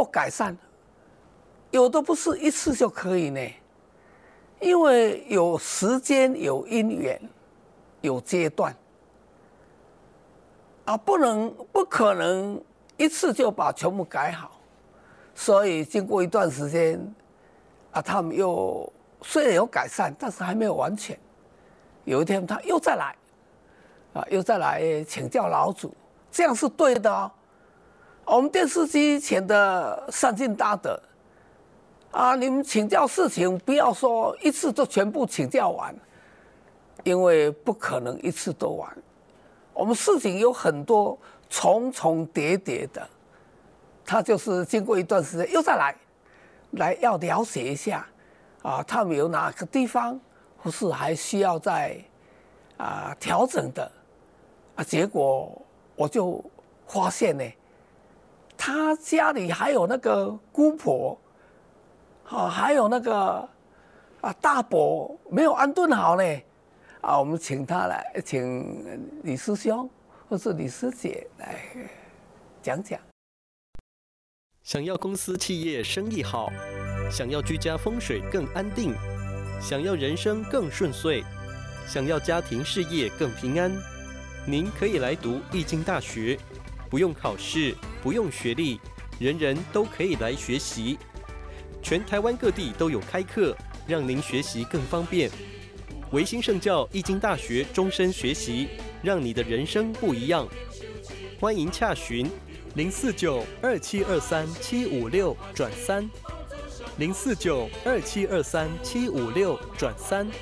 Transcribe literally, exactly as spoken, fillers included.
不改善，有的不是一次就可以呢，因为有时间、有因缘、有阶段啊，不能不可能一次就把全部改好。所以经过一段时间啊，他们又虽然有改善，但是还没有完全。有一天他又再来啊，又再来请教老祖，这样是对的哦。我们电视机前的善信大德啊，你们请教事情不要说一次就全部请教完，因为不可能一次都完。我们事情有很多重重叠叠的，他就是经过一段时间又再来，来要了解一下啊，他们有哪个地方或是还需要再啊调整的啊，结果我就发现呢。他家里还有那个姑婆，啊，还有那个啊大伯没有安顿好呢，啊，我们请他来，请李师兄或是李师姐来讲讲。 想要公司企业生意好，想要居家风水更安定，想要人生更顺遂，想要家庭事业更平安，您可以来读易经大学。不用考试，不用学历，人人都可以来学习。全台湾各地都有开课，让您学习更方便。维新圣教易经大学终身学习，让你的人生不一样。欢迎洽询零四九二七二三七五六转三，零四九二七二三七五六转三。